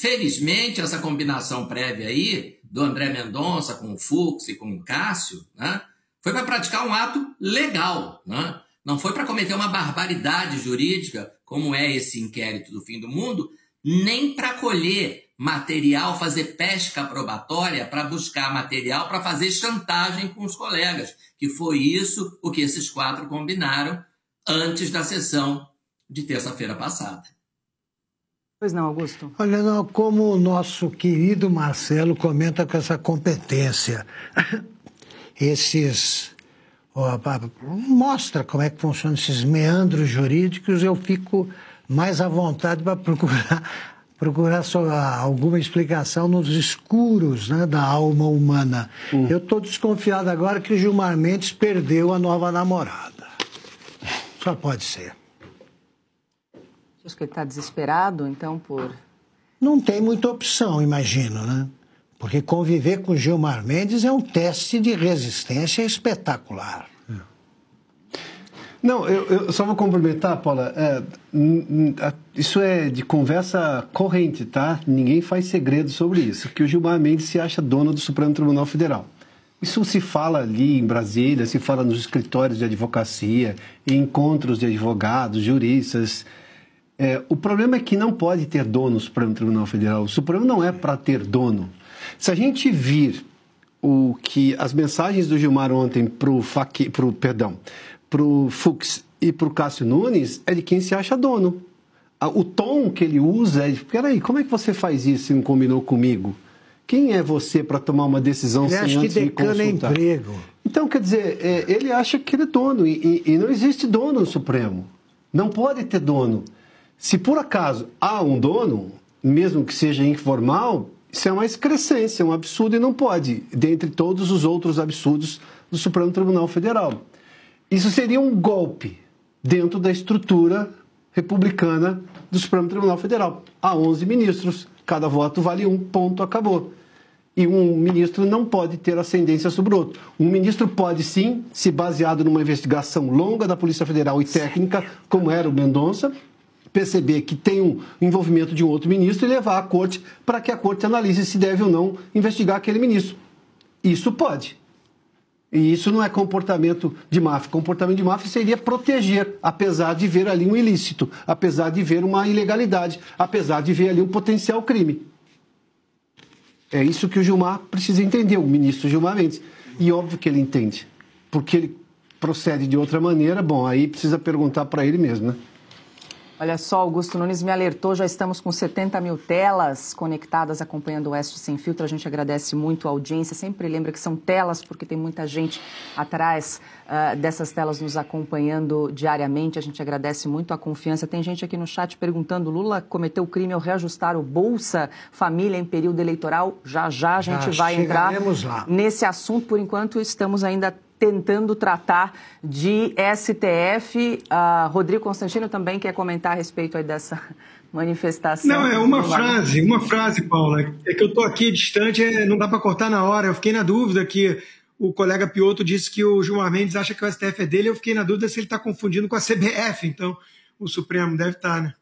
Felizmente, essa combinação prévia aí, do André Mendonça com o Fux e com o Cássio, né, foi para praticar um ato legal, né? Não foi para cometer uma barbaridade jurídica, como é esse inquérito do fim do mundo, nem para colher material, fazer pesca probatória para buscar material para fazer chantagem com os colegas, que foi isso o que esses 4 combinaram antes da sessão de terça-feira passada. Pois não, Augusto? Olha, não, como o nosso querido Marcelo comenta com essa competência, mostra como é que funcionam esses meandros jurídicos, eu fico mais à vontade para procurar alguma explicação nos escuros, né, da alma humana. Eu estou desconfiado agora que o Gilmar Mendes perdeu a nova namorada. Só pode ser. Acho que ele está desesperado, então, por... Não tem muita opção, imagino, né? Porque conviver com Gilmar Mendes é um teste de resistência espetacular. Não, eu só vou complementar, Paula. Isso é de conversa corrente, tá? Ninguém faz segredo sobre isso, que o Gilmar Mendes se acha dono do Supremo Tribunal Federal. Isso se fala ali em Brasília, se fala nos escritórios de advocacia, em encontros de advogados, juristas. O problema é que não pode ter dono no Supremo Tribunal Federal. O Supremo não é para ter dono. Se a gente vir as mensagens do Gilmar ontem para o Fux e para o Cássio Nunes, é de quem se acha dono. O tom que ele usa é de, peraí, como é que você faz isso se não combinou comigo? Quem é você para tomar uma decisão sem antes me consultar? Emprego. Então, quer dizer, ele acha que ele é dono e não existe dono no Supremo. Não pode ter dono. Se por acaso há um dono, mesmo que seja informal, isso é uma excrescência, um absurdo e não pode, dentre todos os outros absurdos do Supremo Tribunal Federal. Isso seria um golpe dentro da estrutura republicana do Supremo Tribunal Federal. Há 11 ministros, cada voto vale 1, ponto, acabou. E um ministro não pode ter ascendência sobre o outro. Um ministro pode, sim, se baseado numa investigação longa da Polícia Federal e técnica, como era o Mendonça, perceber que tem um envolvimento de um outro ministro e levar à corte para que a corte analise se deve ou não investigar aquele ministro. Isso pode. E isso não é comportamento de máfia. Comportamento de máfia seria proteger, apesar de ver ali um ilícito, apesar de ver uma ilegalidade, apesar de ver ali um potencial crime. É isso que o Gilmar precisa entender, o ministro Gilmar Mendes. E óbvio que ele entende, porque ele procede de outra maneira, bom, aí precisa perguntar para ele mesmo, né? Olha só, Augusto Nunes me alertou, já estamos com 70 mil telas conectadas acompanhando o Oeste Sem Filtro. A gente agradece muito a audiência, sempre lembra que são telas porque tem muita gente atrás dessas telas nos acompanhando diariamente. A gente agradece muito a confiança. Tem gente aqui no chat perguntando, Lula cometeu crime ao reajustar o Bolsa Família em período eleitoral? Já a gente vai entrar nesse assunto. Por enquanto estamos ainda tentando tratar de STF. Rodrigo Constantino também quer comentar a respeito aí dessa manifestação. Não, é uma frase, Paula. É que eu estou aqui distante, não dá para cortar na hora. Eu fiquei na dúvida que o colega Piotto disse que o Gilmar Mendes acha que o STF é dele. Eu fiquei na dúvida se ele está confundindo com a CBF. Então, o Supremo deve estar, né?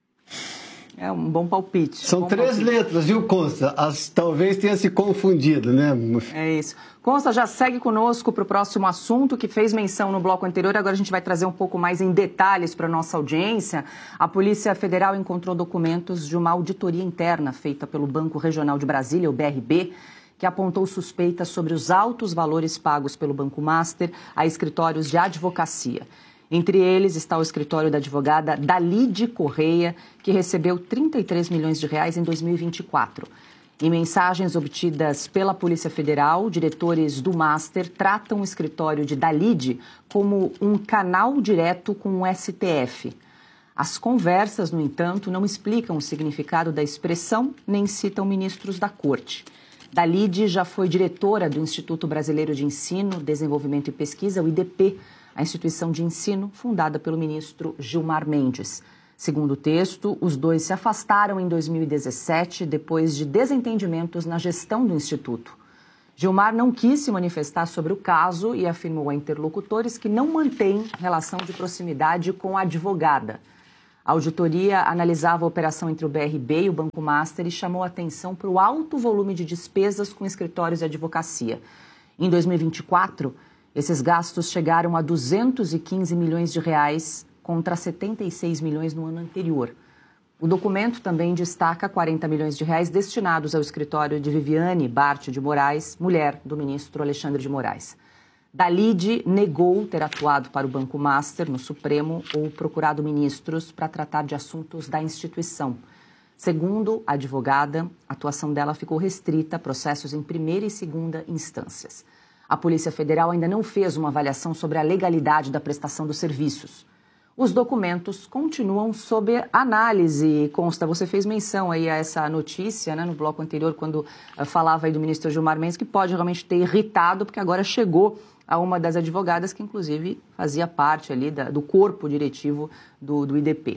É um bom palpite. São 3 letras, viu, Consta? Talvez tenha se confundido, né? É isso. Consta, já segue conosco para o próximo assunto, que fez menção no bloco anterior. Agora a gente vai trazer um pouco mais em detalhes para a nossa audiência. A Polícia Federal encontrou documentos de uma auditoria interna feita pelo Banco Regional de Brasília, o BRB, que apontou suspeitas sobre os altos valores pagos pelo Banco Master a escritórios de advocacia. Entre eles está o escritório da advogada Dalide Correia, que recebeu 33 milhões de reais em 2024. Em mensagens obtidas pela Polícia Federal, diretores do Master tratam o escritório de Dalide como um canal direto com o STF. As conversas, no entanto, não explicam o significado da expressão nem citam ministros da Corte. Dalide já foi diretora do Instituto Brasileiro de Ensino, Desenvolvimento e Pesquisa, o IDP, a instituição de ensino fundada pelo ministro Gilmar Mendes. Segundo o texto, os dois se afastaram em 2017, depois de desentendimentos na gestão do Instituto. Gilmar não quis se manifestar sobre o caso e afirmou a interlocutores que não mantém relação de proximidade com a advogada. A auditoria analisava a operação entre o BRB e o Banco Master e chamou atenção para o alto volume de despesas com escritórios de advocacia. Em 2024, esses gastos chegaram a 215 milhões de reais contra 76 milhões no ano anterior. O documento também destaca 40 milhões de reais destinados ao escritório de Viviane Bart de Moraes, mulher do ministro Alexandre de Moraes. Dalide negou ter atuado para o Banco Master no Supremo ou procurado ministros para tratar de assuntos da instituição. Segundo a advogada, a atuação dela ficou restrita a processos em primeira e segunda instâncias. A Polícia Federal ainda não fez uma avaliação sobre a legalidade da prestação dos serviços. Os documentos continuam sob análise. Consta, você fez menção aí a essa notícia, né, no bloco anterior, quando falava aí do ministro Gilmar Mendes, que pode realmente ter irritado, porque agora chegou a uma das advogadas que, inclusive, fazia parte ali do corpo diretivo do IDP.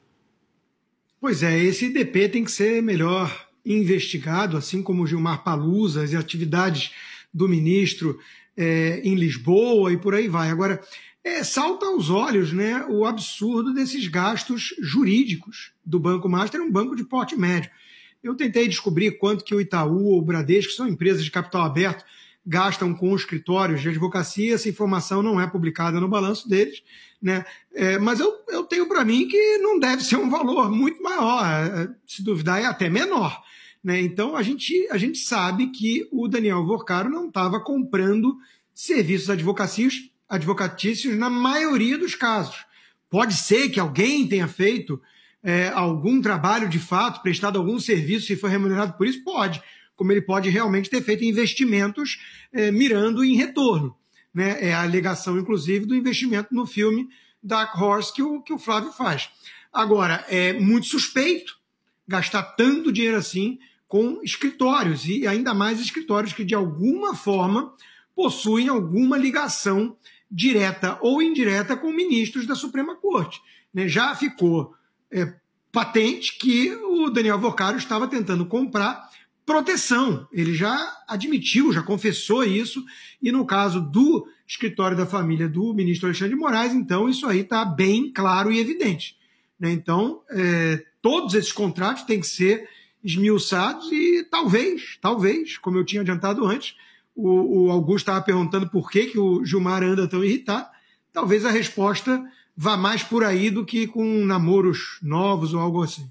Pois é, esse IDP tem que ser melhor investigado, assim como o Gilmar Palusas e atividades do ministro em Lisboa e por aí vai. Agora, salta aos olhos, né, o absurdo desses gastos jurídicos do Banco Master, um banco de porte médio. Eu tentei descobrir quanto que o Itaú ou o Bradesco, que são empresas de capital aberto, gastam com escritórios de advocacia. Essa informação não é publicada no balanço deles, né? Mas eu tenho para mim que não deve ser um valor muito maior, se duvidar é até menor, né? Então a gente sabe que o Daniel Vorcaro não estava comprando serviços advocatícios na maioria dos casos. Pode ser que alguém tenha feito algum trabalho de fato, prestado algum serviço e foi remunerado por isso? Pode. Como ele pode realmente ter feito investimentos mirando em retorno, né? É a alegação, inclusive, do investimento no filme Dark Horse que o Flávio faz. Agora, é muito suspeito gastar tanto dinheiro assim com escritórios, e ainda mais escritórios que, de alguma forma, possuem alguma ligação direta ou indireta com ministros da Suprema Corte, né? Já ficou patente que o Daniel Vorcaro estava tentando comprar proteção. Ele já admitiu, já confessou isso, e no caso do escritório da família do ministro Alexandre de Moraes, então isso aí está bem claro e evidente, né? Então, todos esses contratos têm que ser esmiuçados e talvez, como eu tinha adiantado antes, o Augusto estava perguntando por que o Gilmar anda tão irritado, talvez a resposta vá mais por aí do que com namoros novos ou algo assim.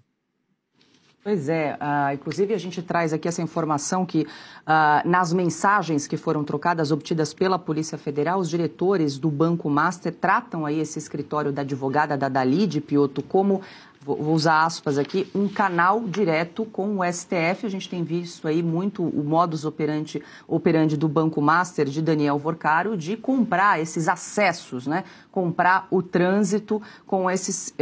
Pois é, inclusive a gente traz aqui essa informação que nas mensagens que foram trocadas, obtidas pela Polícia Federal, os diretores do Banco Master tratam aí esse escritório da advogada da Dalide Piotto como, vou usar aspas aqui, um canal direto com o STF. A gente tem visto aí muito o modus operandi do Banco Master, de Daniel Vorcaro, de comprar esses acessos, né? Comprar o trânsito com esses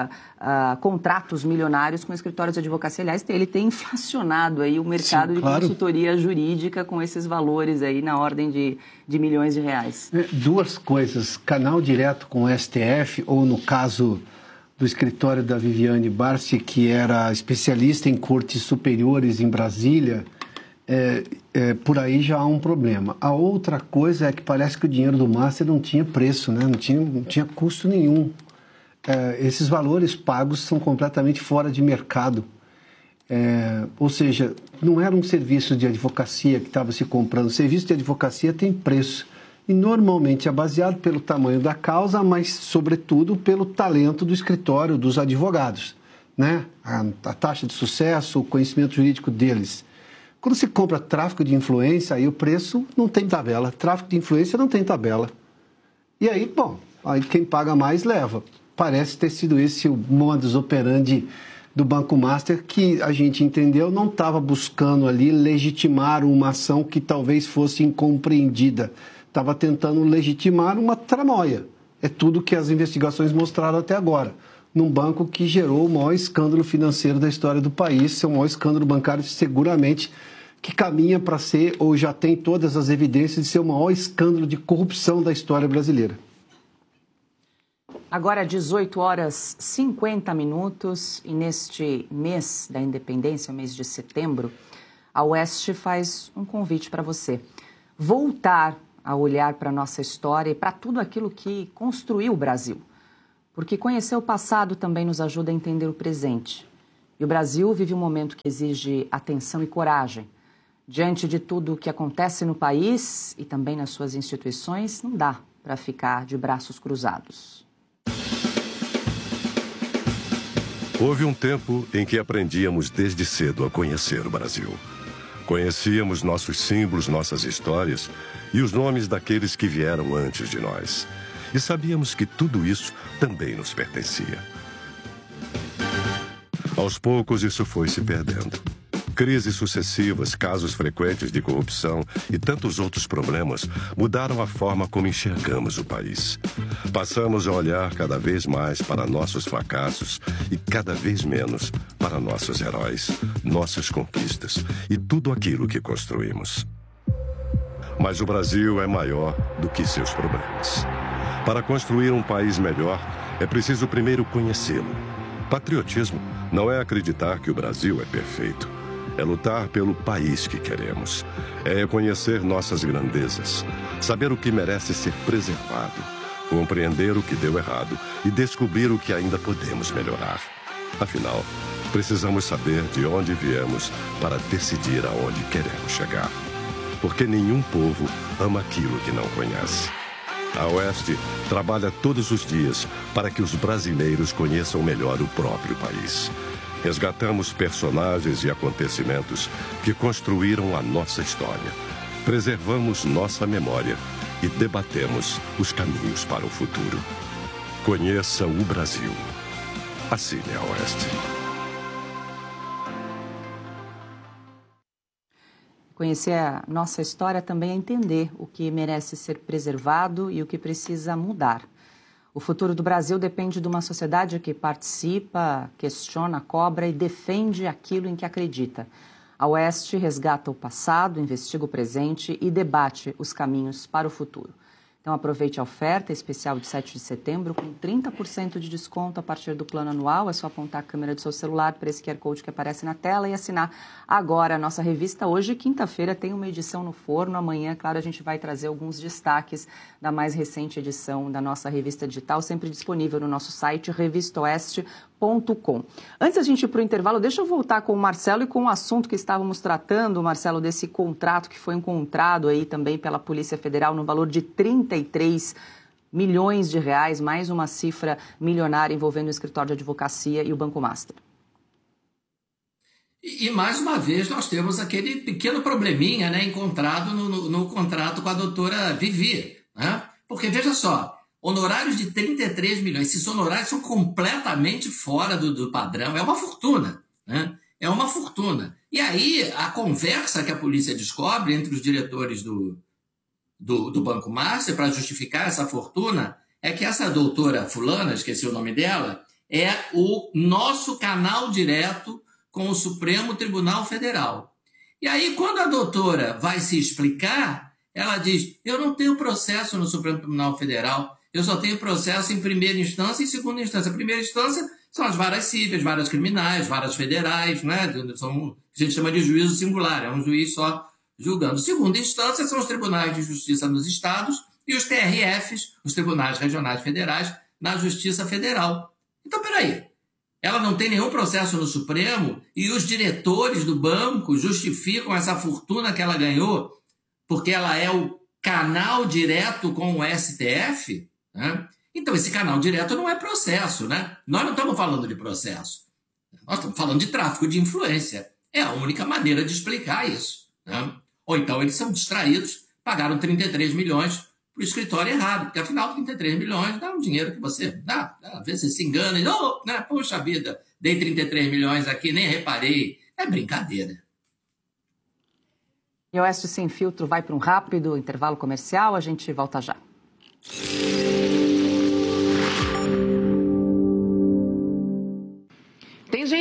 contratos milionários com escritórios de advocacia. Aliás, ele tem inflacionado aí o mercado. Sim, claro, de consultoria jurídica com esses valores aí na ordem de milhões de reais. Duas coisas, canal direto com o STF, ou no caso do escritório da Viviane Barsi, que era especialista em cortes superiores em Brasília, por aí já há um problema. A outra coisa é que parece que o dinheiro do Master não tinha preço, né? Não tinha custo nenhum. Esses valores pagos são completamente fora de mercado. Ou seja, não era um serviço de advocacia que estava se comprando. O serviço de advocacia tem preço. E normalmente é baseado pelo tamanho da causa, mas, sobretudo, pelo talento do escritório, dos advogados, né? A taxa de sucesso, o conhecimento jurídico deles. Quando se compra tráfico de influência, aí o preço não tem tabela. Tráfico de influência não tem tabela. E aí, bom, aí quem paga mais leva. Parece ter sido esse o modus operandi do Banco Master, que a gente entendeu não estava buscando ali legitimar uma ação que talvez fosse incompreendida. Estava tentando legitimar uma tramóia. É tudo que as investigações mostraram até agora. Num banco que gerou o maior escândalo financeiro da história do país, seu maior escândalo bancário, seguramente, que caminha para ser, ou já tem todas as evidências de ser o maior escândalo de corrupção da história brasileira. Agora, 18h50, e neste mês da independência, o mês de setembro, a Oeste faz um convite para você. Voltar a olhar para a nossa história e para tudo aquilo que construiu o Brasil. porque conhecer o passado também nos ajuda a entender o presente. E o Brasil vive um momento que exige atenção e coragem. Diante de tudo o que acontece no país e também nas suas instituições, não dá para ficar de braços cruzados. Houve um tempo em que aprendíamos desde cedo a conhecer o Brasil. Conhecíamos nossos símbolos, nossas histórias e os nomes daqueles que vieram antes de nós. E sabíamos que tudo isso também nos pertencia. Aos poucos, isso foi se perdendo. Crises sucessivas, casos frequentes de corrupção e tantos outros problemas mudaram a forma como enxergamos o país. Passamos a olhar cada vez mais para nossos fracassos e cada vez menos para nossos heróis, nossas conquistas e tudo aquilo que construímos. Mas o Brasil é maior do que seus problemas. Para construir um país melhor, é preciso primeiro conhecê-lo. Patriotismo não é acreditar que o Brasil é perfeito. É lutar pelo país que queremos. É reconhecer nossas grandezas, saber o que merece ser preservado, compreender o que deu errado e descobrir o que ainda podemos melhorar. Afinal, precisamos saber de onde viemos para decidir aonde queremos chegar. Porque nenhum povo ama aquilo que não conhece. A Oeste trabalha todos os dias para que os brasileiros conheçam melhor o próprio país. Resgatamos personagens e acontecimentos que construíram a nossa história. Preservamos nossa memória e debatemos os caminhos para o futuro. Conheça o Brasil. Assine a Oeste. Conhecer a nossa história também é entender o que merece ser preservado e o que precisa mudar. O futuro do Brasil depende de uma sociedade que participa, questiona, cobra e defende aquilo em que acredita. A Oeste resgata o passado, investiga o presente e debate os caminhos para o futuro. Então aproveite a oferta especial de 7 de setembro com 30% de desconto a partir do plano anual. É só apontar a câmera do seu celular para esse QR Code que aparece na tela e assinar agora a nossa revista. Hoje, quinta-feira, tem uma edição no forno. Amanhã, claro, a gente vai trazer alguns destaques da mais recente edição da nossa revista digital, sempre disponível no nosso site revistaoeste.com. Antes da gente ir para o intervalo, deixa eu voltar com o Marcelo e com o assunto que estávamos tratando, Marcelo, desse contrato que foi encontrado aí também pela Polícia Federal no valor de 33 milhões de reais, mais uma cifra milionária envolvendo o escritório de advocacia e o Banco Master. E mais uma vez nós temos aquele pequeno probleminha, né, encontrado no contrato com a doutora Vivi, né? Porque veja só, honorários de 33 milhões, esses honorários são completamente fora do padrão, é uma fortuna, né? É uma fortuna. E aí a conversa que a polícia descobre entre os diretores do Banco Master para justificar essa fortuna é que essa doutora fulana, esqueci o nome dela, é o nosso canal direto com o Supremo Tribunal Federal. E aí, quando a doutora vai se explicar, ela diz, eu não tenho processo no Supremo Tribunal Federal, eu só tenho processo em primeira instância e segunda instância. A primeira instância são as varas cíveis, varas criminais, varas federais, né? São, a gente chama de juízo singular, é um juiz só julgando. Segunda instância são os tribunais de justiça nos estados e os TRFs, os tribunais regionais federais, na Justiça Federal. Então, peraí, ela não tem nenhum processo no Supremo e os diretores do banco justificam essa fortuna que ela ganhou porque ela é o canal direto com o STF, né? Então, esse canal direto não é processo, né? Nós não estamos falando de processo. Nós estamos falando de tráfico de influência. É a única maneira de explicar isso, né? Ou então eles são distraídos, pagaram 33 milhões para o escritório errado, porque afinal 33 milhões dá um dinheiro que você dá, às vezes você se engana e, oh, né, poxa vida, dei 33 milhões aqui, nem reparei. É brincadeira. E o Oeste Sem Filtro vai para um rápido intervalo comercial, a gente volta já. Tem gente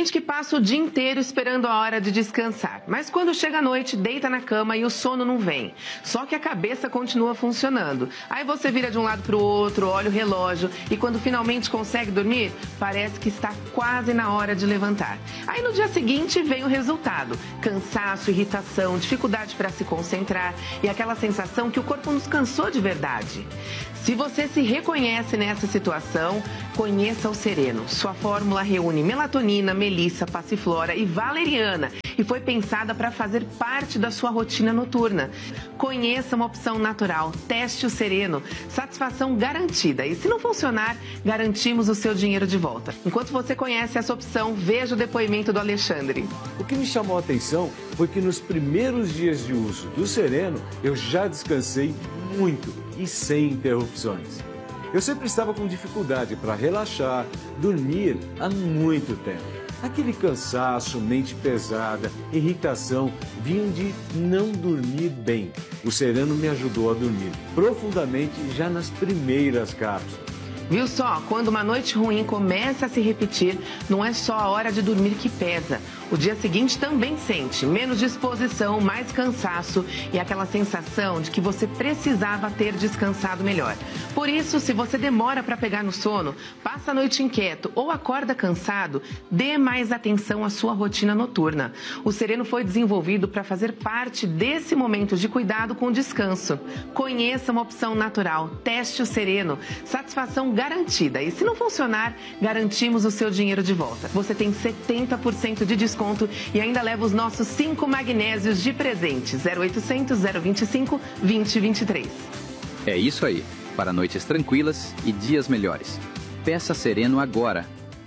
gente que passa o dia inteiro esperando a hora de descansar, mas quando chega a noite, deita na cama e o sono não vem. Só que a cabeça continua funcionando. Aí você vira de um lado para o outro, olha o relógio e quando finalmente consegue dormir, parece que está quase na hora de levantar. Aí no dia seguinte vem o resultado: cansaço, irritação, dificuldade para se concentrar e aquela sensação que o corpo nos cansou de verdade. Se você se reconhece nessa situação, conheça o Sereno. Sua fórmula reúne melatonina, melissa, passiflora e valeriana e foi pensada para fazer parte da sua rotina noturna. Conheça uma opção natural, teste o Sereno, satisfação garantida. E se não funcionar, garantimos o seu dinheiro de volta. Enquanto você conhece essa opção, veja o depoimento do Alexandre. O que me chamou a atenção foi que nos primeiros dias de uso do Sereno, eu já descansei muito e sem interrupções. Eu sempre estava com dificuldade para relaxar, dormir há muito tempo. Aquele cansaço, mente pesada, irritação, vinham de não dormir bem. O Sereno me ajudou a dormir profundamente já nas primeiras cápsulas. Viu só? Quando uma noite ruim começa a se repetir, não é só a hora de dormir que pesa. O dia seguinte também sente menos disposição, mais cansaço e aquela sensação de que você precisava ter descansado melhor. Por isso, se você demora para pegar no sono, passa a noite inquieto ou acorda cansado, dê mais atenção à sua rotina noturna. O Sereno foi desenvolvido para fazer parte desse momento de cuidado com o descanso. Conheça uma opção natural, teste o Sereno, satisfação garantida. E se não funcionar, garantimos o seu dinheiro de volta. Você tem 70% de desconto e ainda leva os nossos 5 magnésios de presente. 0800 025 2023. É isso aí, para noites tranquilas e dias melhores. Peça Sereno agora.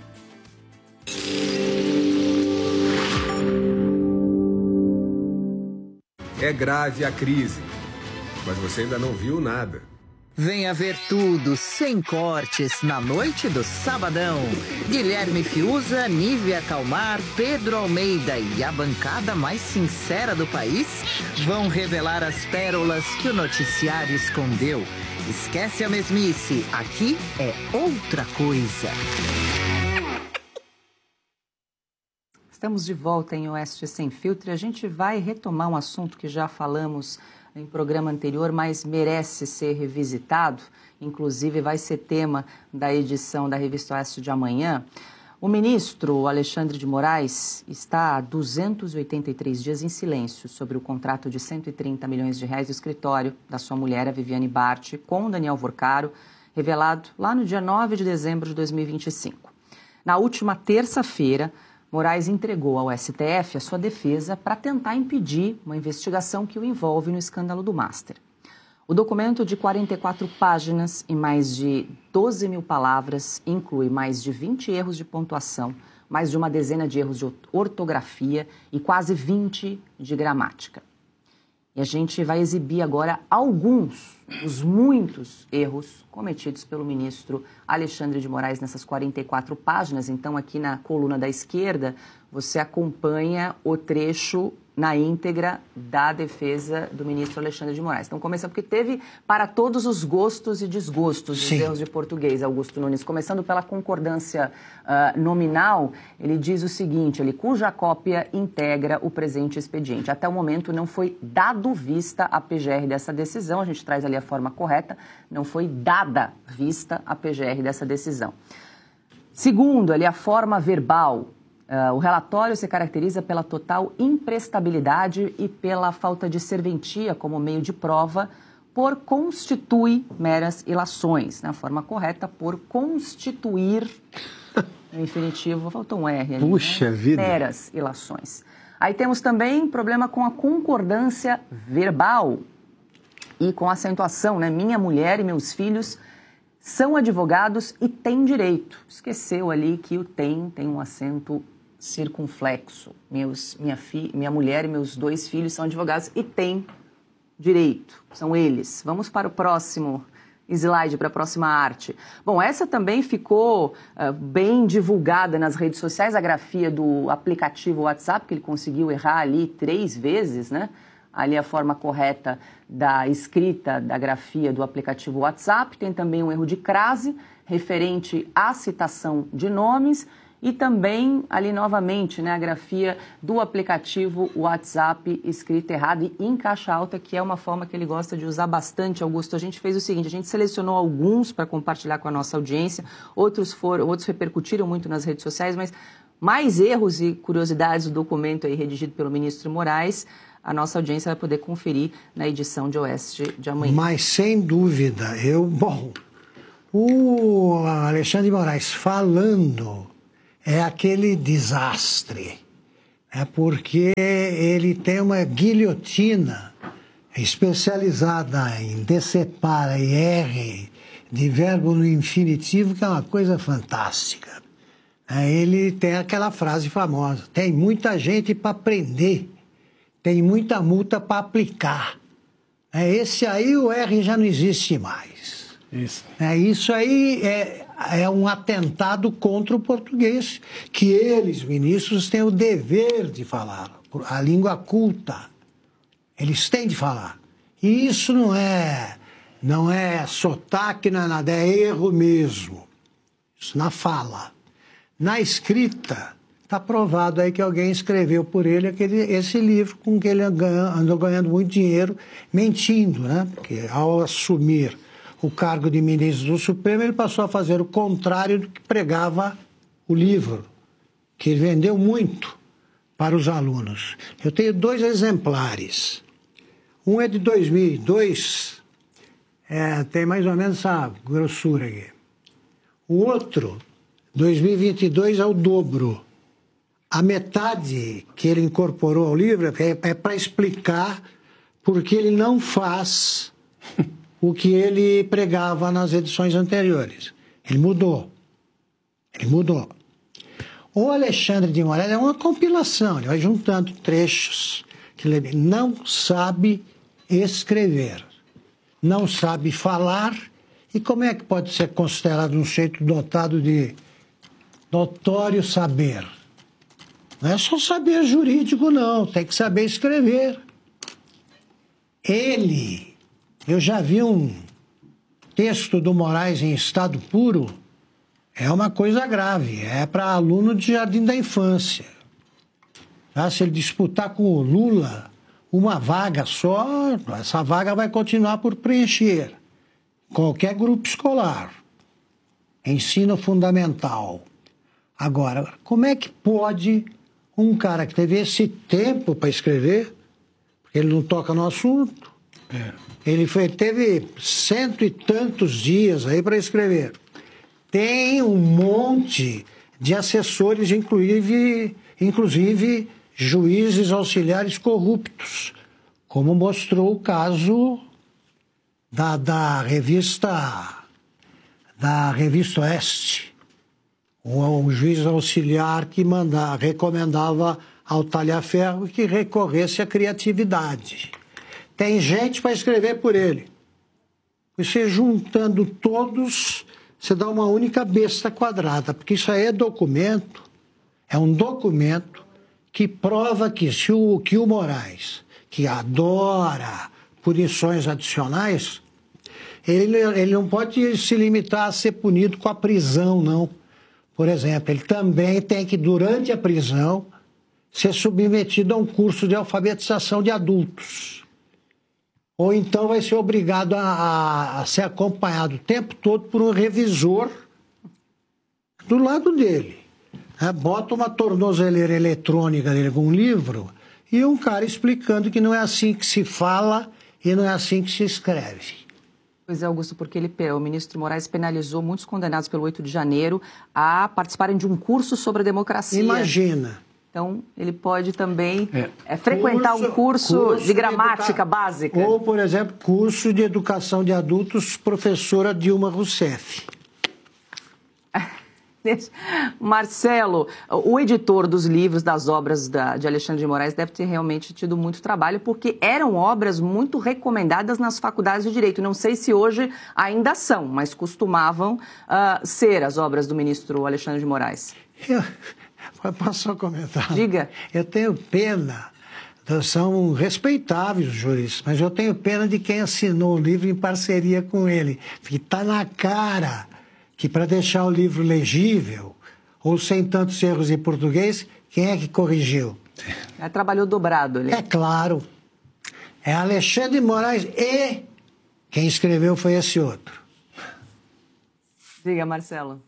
É grave a crise, mas você ainda não viu nada. Venha ver tudo, sem cortes, na noite do Sabadão. Guilherme Fiuza, Nívia Calmar, Pedro Almeida e a bancada mais sincera do país vão revelar as pérolas que o noticiário escondeu. Esquece a mesmice, aqui é outra coisa. Estamos de volta em Oeste Sem Filtro e a gente vai retomar um assunto que já falamos em programa anterior, mas merece ser revisitado, inclusive vai ser tema da edição da Revista Oeste de amanhã. O ministro Alexandre de Moraes está há 283 dias em silêncio sobre o contrato de 130 milhões de reais do escritório da sua mulher, a Viviane Bart, com Daniel Vorcaro, revelado lá no dia 9 de dezembro de 2025. Na última terça-feira, Moraes entregou ao STF a sua defesa para tentar impedir uma investigação que o envolve no escândalo do Master. O documento de 44 páginas e mais de 12 mil palavras inclui mais de 20 erros de pontuação, mais de uma dezena de erros de ortografia e quase 20 de gramática. E a gente vai exibir agora alguns dos muitos erros cometidos pelo ministro Alexandre de Moraes nessas 44 páginas. Então, aqui na coluna da esquerda, você acompanha o trecho na íntegra da defesa do ministro Alexandre de Moraes. Então, começa porque teve para todos os gostos e desgostos dos erros de português, Augusto Nunes. Começando pela concordância nominal, ele diz o seguinte, cuja cópia integra o presente expediente. Até o momento não foi dado vista a PGR dessa decisão, a gente traz ali a forma correta, não foi dada vista a PGR dessa decisão. Segundo, a forma verbal. O relatório se caracteriza pela total imprestabilidade e pela falta de serventia como meio de prova por constitui meras ilações. Na forma correta, por constituir, no infinitivo, faltou um R ali. Puxa vida! Meras ilações. Aí temos também problema com a concordância verbal e com a acentuação, Minha mulher e meus filhos são advogados e têm direito. Esqueceu ali que o tem um acento circunflexo. Minha mulher e meus 2 filhos são advogados e têm direito. São eles. Vamos para o próximo slide, para a próxima arte. Bom, essa também ficou bem divulgada nas redes sociais, a grafia do aplicativo WhatsApp, que ele conseguiu errar ali 3 vezes, Ali a forma correta da escrita da grafia do aplicativo WhatsApp. Tem também um erro de crase referente à citação de nomes e também ali novamente, né, a grafia do aplicativo WhatsApp escrita errado e em caixa alta, que é uma forma que ele gosta de usar bastante, Augusto. A gente fez o seguinte, a gente selecionou alguns para compartilhar com a nossa audiência, outros repercutiram muito nas redes sociais, mas mais erros e curiosidades do documento aí redigido pelo ministro Moraes, a nossa audiência vai poder conferir na edição de Oeste de amanhã. Mas, sem dúvida, o Alexandre de Moraes falando é aquele desastre, porque ele tem uma guilhotina especializada em decepar e R de verbo no infinitivo, que é uma coisa fantástica. Ele tem aquela frase famosa, tem muita gente para prender, tem muita multa para aplicar. Esse aí, o R já não existe mais. Isso aí é um atentado contra o português, que eles, ministros, têm o dever de falar, a língua culta. Eles têm de falar. E isso não é sotaque, não é nada, é erro mesmo. Isso na fala. Na escrita, está provado aí que alguém escreveu por ele esse livro com que ele andou ganhando muito dinheiro, mentindo, né? Porque ao assumir o cargo de ministro do Supremo, ele passou a fazer o contrário do que pregava o livro, que ele vendeu muito para os alunos. Eu tenho 2 exemplares. Um é de 2002, tem mais ou menos essa grossura aqui. O outro, 2022, é o dobro. A metade que ele incorporou ao livro é para explicar por que ele não faz o que ele pregava nas edições anteriores. Ele mudou. O Alexandre de Moraes é uma compilação, ele vai juntando trechos que ele não sabe escrever, não sabe falar, e como é que pode ser considerado um sujeito dotado de notório saber? Não é só saber jurídico, não, tem que saber escrever. Eu já vi um texto do Moraes em estado puro, é uma coisa grave, é para aluno de jardim da infância. Se ele disputar com o Lula uma vaga só, essa vaga vai continuar por preencher. Qualquer grupo escolar, ensino fundamental. Agora, como é que pode um cara que teve esse tempo para escrever, porque ele não toca no assunto, ele teve 100 e tantos dias aí para escrever. Tem um monte de assessores, inclusive juízes auxiliares corruptos, como mostrou o caso da revista Oeste. Um juiz auxiliar que recomendava ao Talhaferro que recorresse à criatividade. Tem gente para escrever por ele. Você juntando todos, você dá uma única besta quadrada, porque isso aí é um documento que prova que o Moraes, que adora punições adicionais, ele não pode se limitar a ser punido com a prisão, não. Por exemplo, ele também tem que, durante a prisão, ser submetido a um curso de alfabetização de adultos. Ou então vai ser obrigado a ser acompanhado o tempo todo por um revisor do lado dele. Bota uma tornozeleira eletrônica dele com um livro e um cara explicando que não é assim que se fala e não é assim que se escreve. Pois é, Augusto, porque o ministro Moraes penalizou muitos condenados pelo 8 de janeiro a participarem de um curso sobre a democracia. Imagina. Então, ele pode também frequentar um curso de gramática básica. Ou, por exemplo, curso de educação de adultos, professora Dilma Rousseff. Marcelo, o editor dos livros, das obras de Alexandre de Moraes deve ter realmente tido muito trabalho, porque eram obras muito recomendadas nas faculdades de Direito. Não sei se hoje ainda são, mas costumavam ser as obras do ministro Alexandre de Moraes. Posso só comentar? Diga. Eu tenho pena, são respeitáveis os juristas, mas eu tenho pena de quem assinou o livro em parceria com ele, porque está na cara que para deixar o livro legível, ou sem tantos erros em português, quem é que corrigiu? Trabalhou dobrado ali. É claro. É Alexandre de Moraes e quem escreveu foi esse outro. Diga, Marcelo.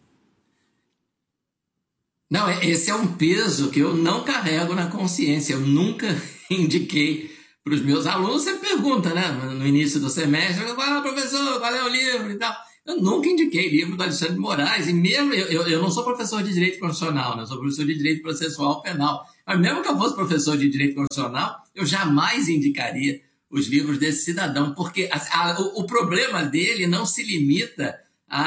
Não, esse é um peso que eu não carrego na consciência. Eu nunca indiquei para os meus alunos. Você pergunta, né, no início do semestre, professor, qual é o livro e tal. Eu nunca indiquei livro do Alexandre de Moraes. E mesmo, eu não sou professor de Direito Constitucional, né? Eu sou professor de Direito Processual Penal. Mas mesmo que eu fosse professor de Direito Constitucional, eu jamais indicaria os livros desse cidadão, porque o problema dele não se limita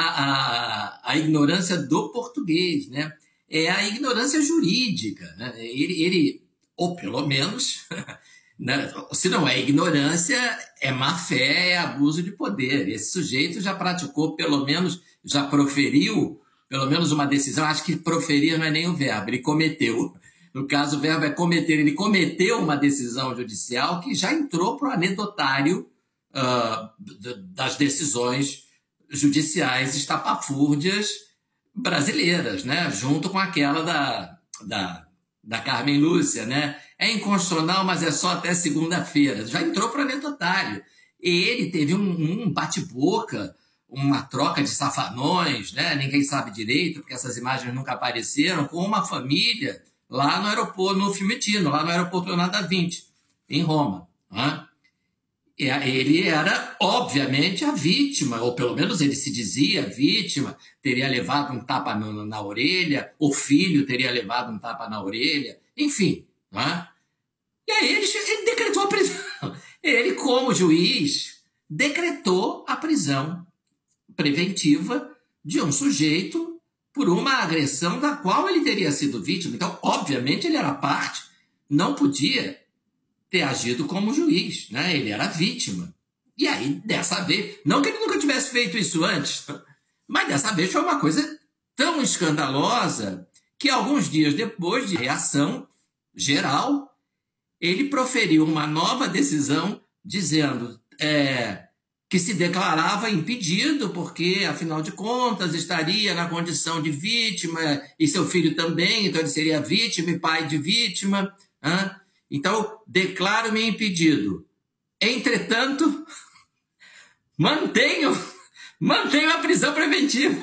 à ignorância do português, né? É a ignorância jurídica, né? Ele ou pelo menos, né? Se não é ignorância, é má-fé, é abuso de poder. Esse sujeito já praticou, pelo menos, já proferiu, pelo menos uma decisão, acho que proferir não é nem o verbo, ele cometeu. No caso, o verbo é cometer. Ele cometeu uma decisão judicial que já entrou para o anedotário das decisões judiciais estapafúrdias brasileiras, né? Junto com aquela da Carmen Lúcia, né? É inconstitucional, mas é só até segunda-feira. Já entrou para o anedotário. E ele teve um bate-boca, uma troca de safanões, né? Ninguém sabe direito, porque essas imagens nunca apareceram, com uma família lá no aeroporto, no Fiumicino, lá no aeroporto Leonardo da Vinci, em Roma. Né? Ele era, obviamente, a vítima, ou pelo menos ele se dizia vítima, teria levado um tapa na orelha, o filho teria levado um tapa na orelha, enfim. Né? E aí ele decretou a prisão. Ele, como juiz, decretou a prisão preventiva de um sujeito por uma agressão da qual ele teria sido vítima. Então, obviamente, ele era parte, não podia ter agido como juiz, né? Ele era vítima. E aí, dessa vez, não que ele nunca tivesse feito isso antes, mas dessa vez foi uma coisa tão escandalosa que alguns dias depois de reação geral, ele proferiu uma nova decisão dizendo que se declarava impedido porque, afinal de contas, estaria na condição de vítima e seu filho também, então ele seria vítima e pai de vítima. Hein? Então, declaro-me impedido. Entretanto, mantenho a prisão preventiva.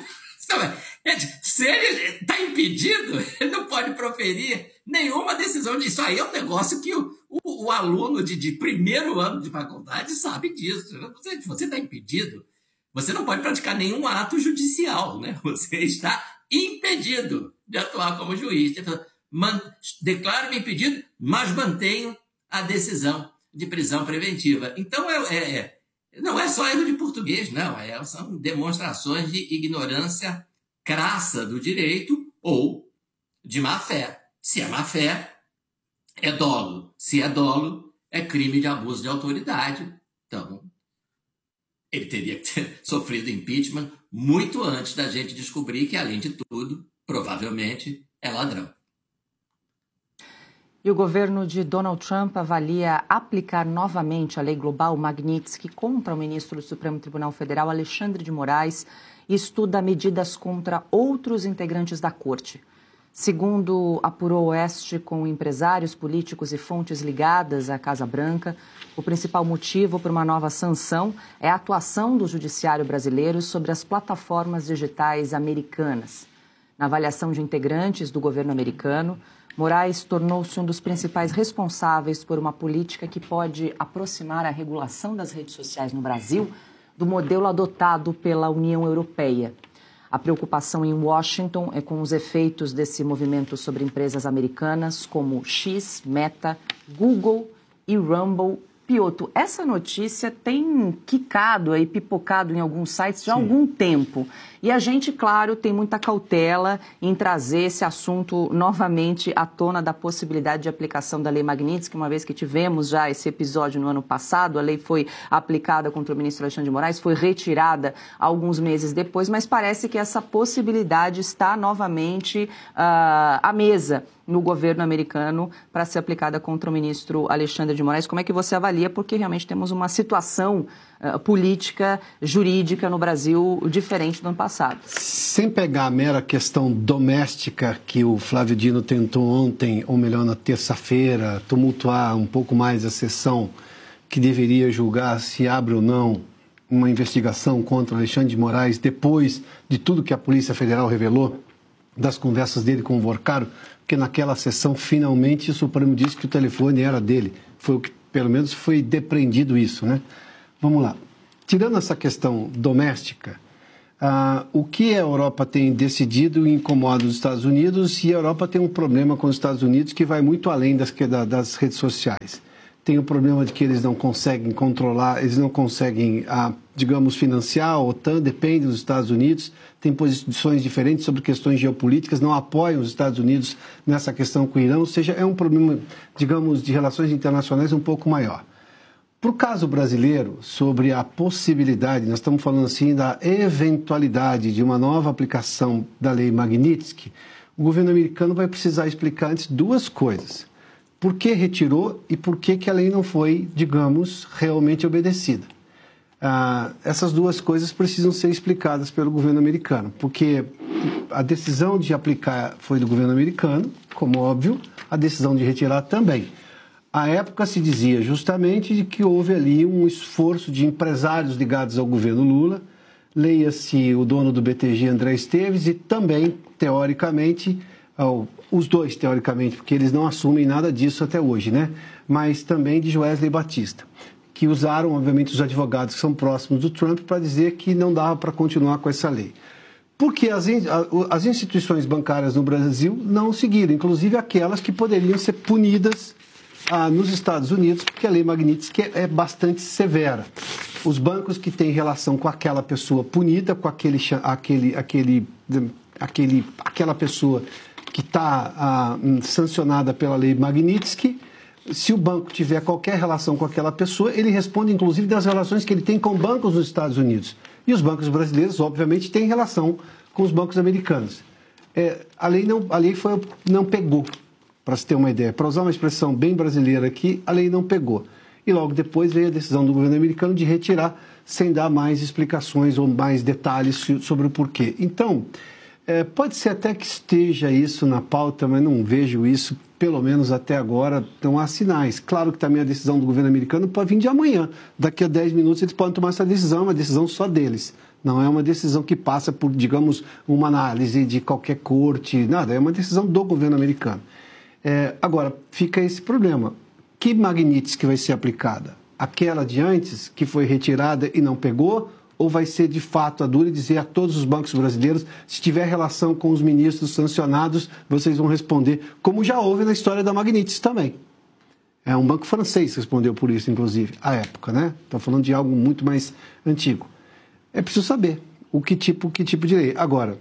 Se ele está impedido, ele não pode proferir nenhuma decisão disso. Aí é um negócio que o aluno de primeiro ano de faculdade sabe disso. Você está impedido, você não pode praticar nenhum ato judicial, né? Você está impedido de atuar como juiz. Declaro-me impedido, mas mantenho a decisão de prisão preventiva. Então, não é só erro de português, não. São demonstrações de ignorância crassa do direito ou de má-fé. Se é má-fé, é dolo. Se é dolo, é crime de abuso de autoridade. Então, ele teria que ter sofrido impeachment muito antes da gente descobrir que, além de tudo, provavelmente é ladrão. E o governo de Donald Trump avalia aplicar novamente a lei global Magnitsky contra o ministro do Supremo Tribunal Federal, Alexandre de Moraes, e estuda medidas contra outros integrantes da corte. Segundo apurou o Oeste com empresários, políticos e fontes ligadas à Casa Branca, o principal motivo para uma nova sanção é a atuação do judiciário brasileiro sobre as plataformas digitais americanas. Na avaliação de integrantes do governo americano, Moraes tornou-se um dos principais responsáveis por uma política que pode aproximar a regulação das redes sociais no Brasil do modelo adotado pela União Europeia. A preocupação em Washington é com os efeitos desse movimento sobre empresas americanas como X, Meta, Google e Rumble. Piotr, essa notícia tem quicado e pipocado em alguns sites já há algum tempo. E a gente, claro, tem muita cautela em trazer esse assunto novamente à tona da possibilidade de aplicação da Lei Magnitsky, uma vez que tivemos já esse episódio no ano passado, a lei foi aplicada contra o ministro Alexandre de Moraes, foi retirada alguns meses depois, mas parece que essa possibilidade está novamente à mesa no governo americano para ser aplicada contra o ministro Alexandre de Moraes. Como é que você avalia? Porque realmente temos uma situação política, jurídica no Brasil diferente do ano passado. Sem pegar a mera questão doméstica que o Flávio Dino tentou ontem, ou melhor, na terça-feira, tumultuar um pouco mais a sessão que deveria julgar se abre ou não uma investigação contra Alexandre de Moraes depois de tudo que a Polícia Federal revelou das conversas dele com o Vorcaro, porque naquela sessão finalmente o Supremo disse que o telefone era dele. Foi o que, pelo menos, foi depreendido isso, né? Vamos lá. Tirando essa questão doméstica, o que a Europa tem decidido incomoda os Estados Unidos, e a Europa tem um problema com os Estados Unidos que vai muito além das redes sociais. Tem o problema de que eles não conseguem controlar, eles não conseguem, digamos, financiar a OTAN, depende dos Estados Unidos, tem posições diferentes sobre questões geopolíticas, não apoiam os Estados Unidos nessa questão com o Irã, ou seja, é um problema, digamos, de relações internacionais um pouco maior. Para o caso brasileiro, sobre a possibilidade, nós estamos falando assim da eventualidade de uma nova aplicação da lei Magnitsky, o governo americano vai precisar explicar antes duas coisas. Por que retirou e por que a lei não foi, digamos, realmente obedecida. Essas duas coisas precisam ser explicadas pelo governo americano, porque a decisão de aplicar foi do governo americano, como óbvio, a decisão de retirar também. À época se dizia justamente de que houve ali um esforço de empresários ligados ao governo Lula, leia-se o dono do BTG, André Esteves, e também, teoricamente, os dois, teoricamente, porque eles não assumem nada disso até hoje, né? Mas também de Joesley Batista, que usaram, obviamente, os advogados que são próximos do Trump para dizer que não dava para continuar com essa lei. Porque as instituições bancárias no Brasil não seguiram, inclusive aquelas que poderiam ser punidas nos Estados Unidos, porque a lei Magnitsky é bastante severa. Os bancos que têm relação com aquela pessoa punida, com aquela pessoa que está sancionada pela lei Magnitsky, se o banco tiver qualquer relação com aquela pessoa, ele responde inclusive das relações que ele tem com bancos nos Estados Unidos. E os bancos brasileiros, obviamente, têm relação com os bancos americanos. A lei não pegou, para se ter uma ideia. Para usar uma expressão bem brasileira aqui, a lei não pegou. E logo depois veio a decisão do governo americano de retirar, sem dar mais explicações ou mais detalhes sobre o porquê. Então, pode ser até que esteja isso na pauta, mas não vejo isso, pelo menos até agora, não há sinais. Claro que também a decisão do governo americano pode vir de amanhã. Daqui a 10 minutos eles podem tomar essa decisão, é uma decisão só deles. Não é uma decisão que passa por, digamos, uma análise de qualquer corte, nada, é uma decisão do governo americano. Agora, fica esse problema. Que Magnitsky vai ser aplicada? Aquela de antes, que foi retirada e não pegou? Ou vai ser de fato a dura e dizer a todos os bancos brasileiros, se tiver relação com os ministros sancionados, vocês vão responder, como já houve na história da Magnitsky também. Um banco francês respondeu por isso, inclusive, à época, né? Estou falando de algo muito mais antigo. É preciso saber que tipo de lei. Agora,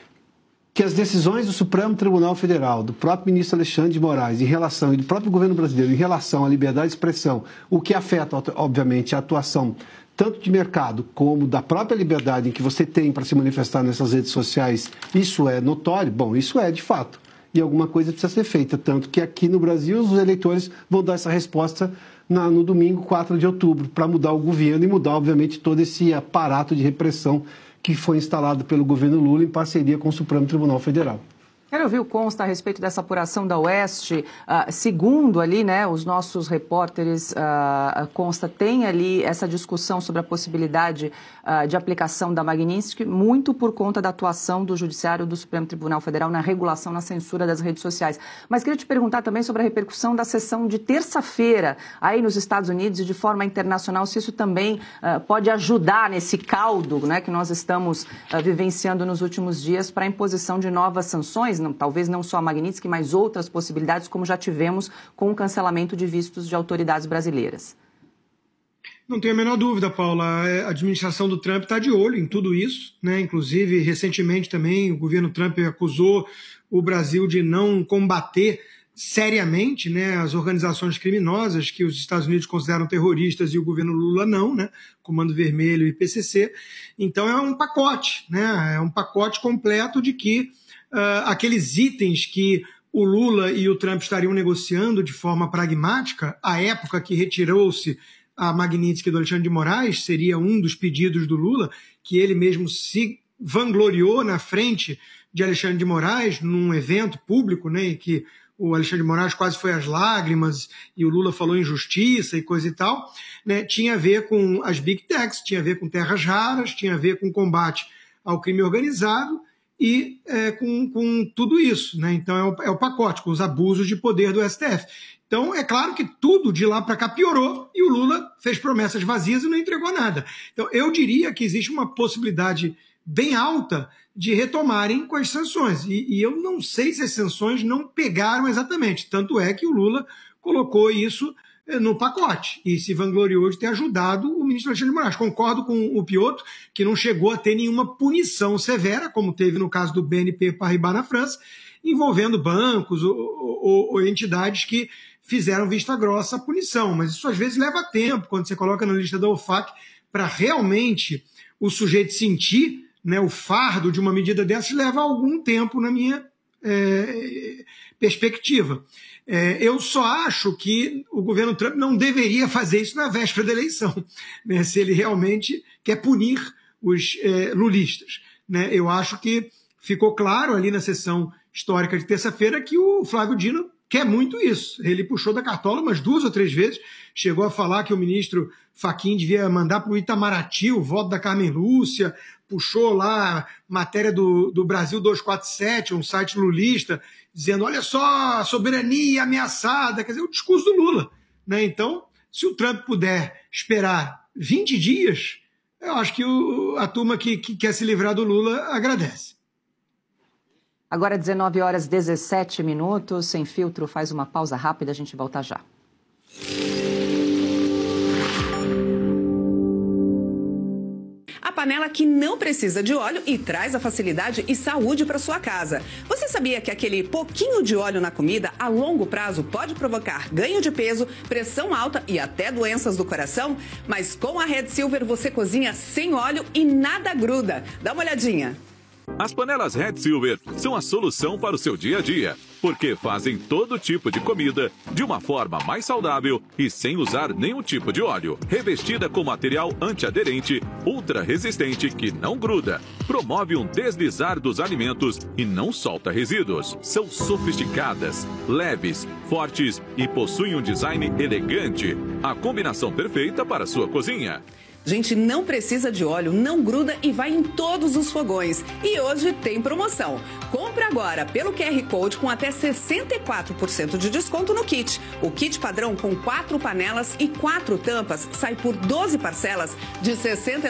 que as decisões do Supremo Tribunal Federal, do próprio ministro Alexandre de Moraes, e do próprio governo brasileiro em relação à liberdade de expressão, o que afeta, obviamente, a atuação tanto de mercado como da própria liberdade em que você tem para se manifestar nessas redes sociais, isso é notório? Bom, isso é de fato. E alguma coisa precisa ser feita, tanto que aqui no Brasil os eleitores vão dar essa resposta no domingo 4 de outubro, para mudar o governo e mudar, obviamente, todo esse aparato de repressão que foi instalado pelo governo Lula em parceria com o Supremo Tribunal Federal. Quero ouvir o Consta a respeito dessa apuração da Oeste. Segundo ali, né, os nossos repórteres, Consta tem ali essa discussão sobre a possibilidade de aplicação da Magnitsky, muito por conta da atuação do Judiciário do Supremo Tribunal Federal na regulação, na censura das redes sociais. Mas queria te perguntar também sobre a repercussão da sessão de terça-feira aí nos Estados Unidos e de forma internacional, se isso também pode ajudar nesse caldo, né, que nós estamos vivenciando nos últimos dias para a imposição de novas sanções, talvez não só a Magnitsky, mas outras possibilidades, como já tivemos com o cancelamento de vistos de autoridades brasileiras. Não tenho a menor dúvida, Paula. A administração do Trump está de olho em tudo isso, né? Inclusive, recentemente também, o governo Trump acusou o Brasil de não combater seriamente, né, as organizações criminosas que os Estados Unidos consideram terroristas e o governo Lula não, né? Comando Vermelho e PCC. Então, é um pacote, né? É um pacote completo de que aqueles itens que o Lula e o Trump estariam negociando de forma pragmática. À época que retirou-se a Magnitsky do Alexandre de Moraes, seria um dos pedidos do Lula, que ele mesmo se vangloriou na frente de Alexandre de Moraes, num evento público, né, em que o Alexandre de Moraes quase foi às lágrimas e o Lula falou em justiça e coisa e tal, né, tinha a ver com as Big Techs, tinha a ver com terras raras, tinha a ver com combate ao crime organizado e com tudo isso, né? Então é o pacote, com os abusos de poder do STF. Então é claro que tudo de lá para cá piorou e o Lula fez promessas vazias e não entregou nada. Então eu diria que existe uma possibilidade bem alta de retomarem com as sanções. E eu não sei se as sanções não pegaram exatamente. Tanto é que o Lula colocou isso no pacote e se vangloriou de ter ajudado o ministro Alexandre de Moraes. Concordo com o Piotr, que não chegou a ter nenhuma punição severa, como teve no caso do BNP Paribas na França, envolvendo bancos ou entidades que fizeram vista grossa a punição. Mas isso às vezes leva tempo, quando você coloca na lista da OFAC, para realmente o sujeito sentir, né, o fardo de uma medida dessas, leva algum tempo na minha perspectiva. Eu só acho que o governo Trump não deveria fazer isso na véspera da eleição, né, se ele realmente quer punir os lulistas, né. Eu acho que ficou claro ali na sessão histórica de terça-feira que o Flávio Dino quer muito isso. Ele puxou da cartola umas 2 ou 3 vezes, chegou a falar que o ministro Fachin devia mandar para o Itamaraty o voto da Carmen Lúcia, puxou lá matéria do Brasil 247, um site lulista, dizendo, olha só, a soberania ameaçada, quer dizer, o discurso do Lula, né? Então, se o Trump puder esperar 20 dias, eu acho que a turma que quer se livrar do Lula agradece. Agora 19h17, Sem Filtro faz uma pausa rápida, a gente volta já. A panela que não precisa de óleo e traz a facilidade e saúde para sua casa. Você sabia que aquele pouquinho de óleo na comida, a longo prazo, pode provocar ganho de peso, pressão alta e até doenças do coração? Mas com a Red Silver você cozinha sem óleo e nada gruda. Dá uma olhadinha. As panelas Red Silver são a solução para o seu dia a dia, porque fazem todo tipo de comida de uma forma mais saudável e sem usar nenhum tipo de óleo. Revestida com material antiaderente, ultra resistente que não gruda, promove um deslizar dos alimentos e não solta resíduos. São sofisticadas, leves, fortes e possuem um design elegante. A combinação perfeita para a sua cozinha. Gente, não precisa de óleo, não gruda e vai em todos os fogões. E hoje tem promoção. Compre agora pelo QR Code com até 64% de desconto no kit. O kit padrão com 4 panelas e 4 tampas sai por 12 parcelas de R$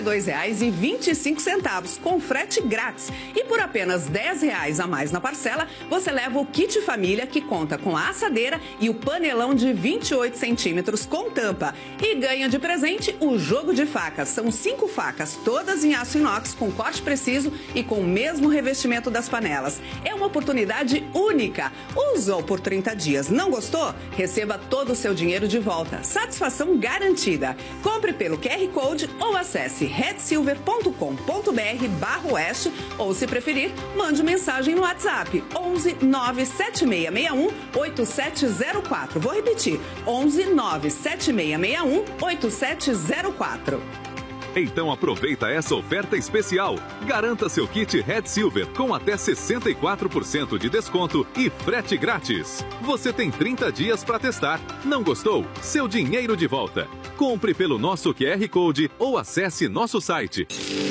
62,25 com frete grátis. E por apenas R$ 10 a mais na parcela, você leva o kit família que conta com a assadeira e o panelão de 28 centímetros com tampa. E ganha de presente o jogo de facas. São 5 facas, todas em aço inox, com corte preciso e com o mesmo revestimento das panelas. É uma oportunidade única. Usou por 30 dias, não gostou? Receba todo o seu dinheiro de volta. Satisfação garantida. Compre pelo QR Code ou acesse redsilver.com.br/oeste ou, se preferir, mande mensagem no WhatsApp 11 97661 8704. Vou repetir, 11 97661 8704. Então aproveita essa oferta especial. Garanta seu kit Red Silver com até 64% de desconto e frete grátis. Você tem 30 dias para testar. Não gostou? Seu dinheiro de volta. Compre pelo nosso QR Code ou acesse nosso site.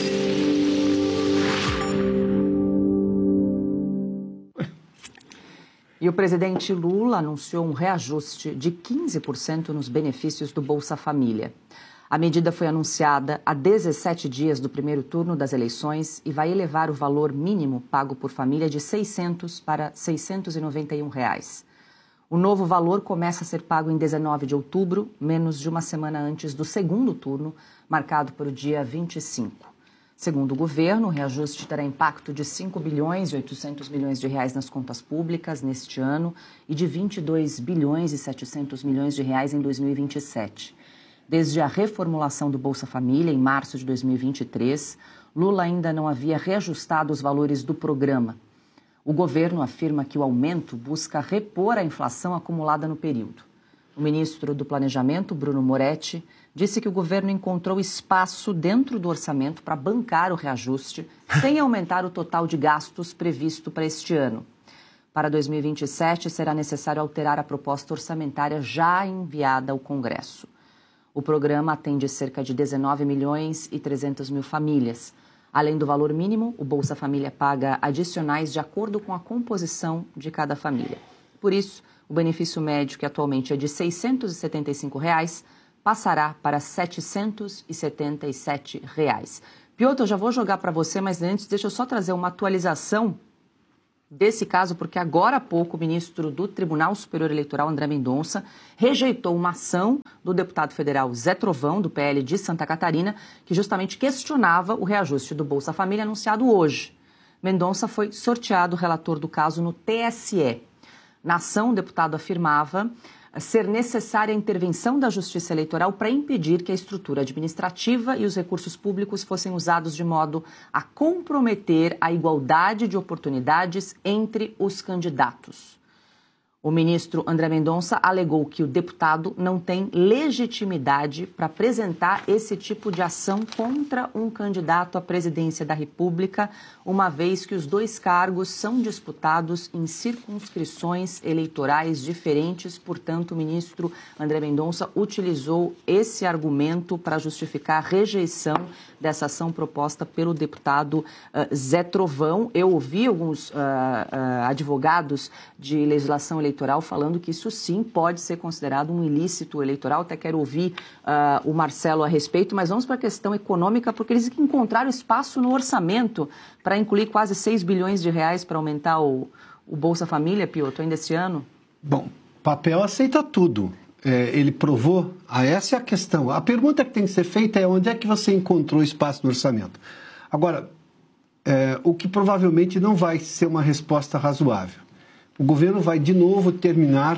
E o presidente Lula anunciou um reajuste de 15% nos benefícios do Bolsa Família. A medida foi anunciada há 17 dias do primeiro turno das eleições e vai elevar o valor mínimo pago por família de R$ 600 para R$ 691. O novo valor começa a ser pago em 19 de outubro, menos de uma semana antes do segundo turno, marcado para o dia 25. Segundo o governo, o reajuste terá impacto de R$ 5 bilhões e 800 milhões de reais nas contas públicas neste ano e de R$ 22 bilhões e 700 milhões de reais em 2027. Desde a reformulação do Bolsa Família, em março de 2023, Lula ainda não havia reajustado os valores do programa. O governo afirma que o aumento busca repor a inflação acumulada no período. O ministro do Planejamento, Bruno Moretti, disse que o governo encontrou espaço dentro do orçamento para bancar o reajuste, sem aumentar o total de gastos previsto para este ano. Para 2027, será necessário alterar a proposta orçamentária já enviada ao Congresso. O programa atende cerca de 19 milhões e 300 mil famílias. Além do valor mínimo, o Bolsa Família paga adicionais de acordo com a composição de cada família. Por isso, o benefício médio, que atualmente é de R$ 675, passará para R$ 777. Piotr, eu já vou jogar para você, mas antes deixa eu só trazer uma atualização desse caso, porque agora há pouco o ministro do Tribunal Superior Eleitoral, André Mendonça, rejeitou uma ação do deputado federal Zé Trovão, do PL de Santa Catarina, que justamente questionava o reajuste do Bolsa Família anunciado hoje. Mendonça foi sorteado relator do caso no TSE. Na ação, o deputado afirmava ser necessária a intervenção da Justiça Eleitoral para impedir que a estrutura administrativa e os recursos públicos fossem usados de modo a comprometer a igualdade de oportunidades entre os candidatos. O ministro André Mendonça alegou que o deputado não tem legitimidade para apresentar esse tipo de ação contra um candidato à presidência da República, uma vez que os dois cargos são disputados em circunscrições eleitorais diferentes. Portanto, o ministro André Mendonça utilizou esse argumento para justificar a rejeição dessa ação proposta pelo deputado Zé Trovão. Eu ouvi alguns advogados de legislação eleitoral falando que isso sim pode ser considerado um ilícito eleitoral. Até quero ouvir o Marcelo a respeito, mas vamos para a questão econômica, porque eles encontraram espaço no orçamento para incluir quase 6 bilhões de reais para aumentar o Bolsa Família, Piotr, ainda esse ano? Bom, papel aceita tudo. Ele provou, essa é a questão. A pergunta que tem que ser feita é onde é que você encontrou espaço no orçamento. Agora, o que provavelmente não vai ser uma resposta razoável. O governo vai de novo terminar